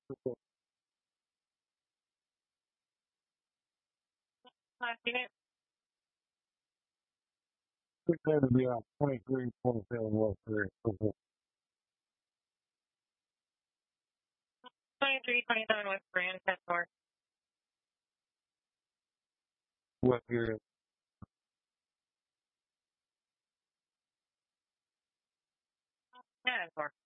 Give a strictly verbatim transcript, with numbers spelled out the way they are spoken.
Last unit. It's going to be on twenty-three, twenty-seven West Ridge. twenty-three, twenty-seven West Grand, ten four. West Ridge. ten four.